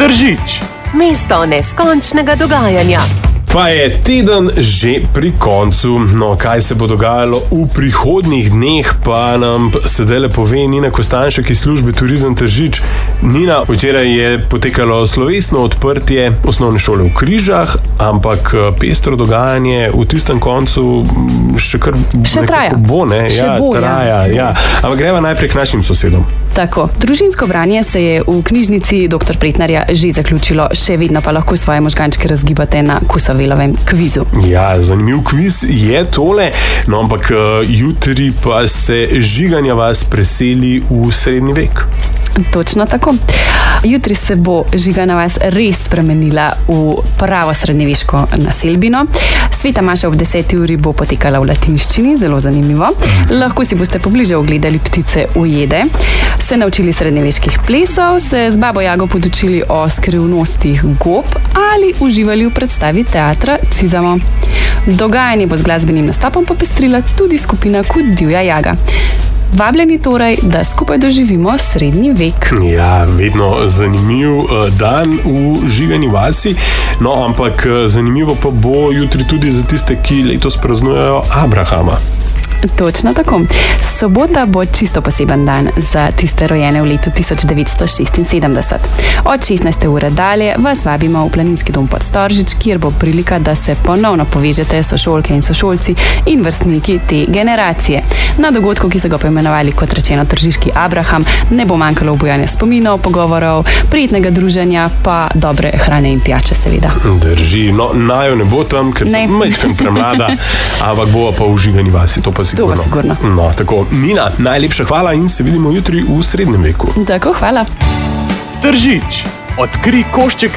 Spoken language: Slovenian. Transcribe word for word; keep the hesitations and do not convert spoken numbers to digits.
Tržič, mesto neskončnega dogajanja. Pa je teden že pri koncu. No, kaj se bo dogajalo v prihodnjih dneh, pa nam sedaj le pove Nina Kostanjšek iz službe Turizem Tržič. Nina, včeraj je potekalo slovesno odprtje osnovne šole v Križah, ampak pestro dogajanje v tistem koncu še kar še traja. Bo, ne? Še ja, bo, traja, ja. Ja. Ampak greva najprej k našim sosedom. Tako, družinsko branje se je v knjižnici doktor Pretnarja že zaključilo, še vedno pa lahko svoje možgančke razgibate na Kusovelovem kvizu. Ja, zanimiv kviz je tole, no ampak jutri pa se Žiganja vas preseli v srednji vek. Točno tako. Jutri se bo Žiganja vas res spremenila v pravo srednjeveško naselbino. Sveta maša ob deseti uri bo potekala v latinščini, zelo zanimivo. Lahko si boste pobliže ogledali ptice ujede, se naučili srednjeveških plesov, se z babo Jago podučili o skrivnostih gob ali uživali v predstavi teatra Cizamo. Dogajanje bo z glasbenim nastopom popestrila tudi skupina Kud divja Jaga. Vabljeni torej, da skupaj doživimo srednji vek. Ja, vedno zanimiv dan v Žiganji vasi, no ampak zanimivo pa bo jutri tudi za tiste, ki letos praznujejo Abrahama. Točno tako. Sobota bo čisto poseben dan za tiste rojene v letu tisoč devetsto šestinsedemdeset. Od šestnajste ure dalje vas vabimo v Planinski dom Podstoržič, kjer bo prilika, da se ponovno povežete sošolke in sošolci in vrstniki te generacije. Na dogodku, ki so ga poimenovali kot rečeno Tržiški Abraham, ne bo manjkalo obujanja spominov, pogovorov, prijetnega druženja, pa dobre hrane in pijače seveda. Drži, no najo ne bo tam, ker sem majčkam premlada, ampak bo pa v Žiganji vasi, to pa sigurno. To pa sigurno. No, tako. Nina, najlepša hvala in se vidimo jutri v srednjem veku. Tako, hvala. Tržič, odkrij košček